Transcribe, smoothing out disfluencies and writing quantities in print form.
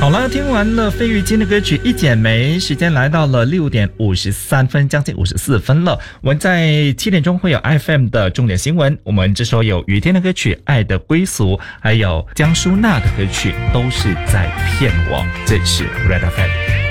好了，听完了费玉清的歌曲《一剪梅》，时间来到了6点53分，将近54分了。我们在7点钟会有 FM 的重点新闻，我们这首有雨天的歌曲《爱的归宿》，还有江淑娜的歌曲，都是在骗我。这是 Red FM。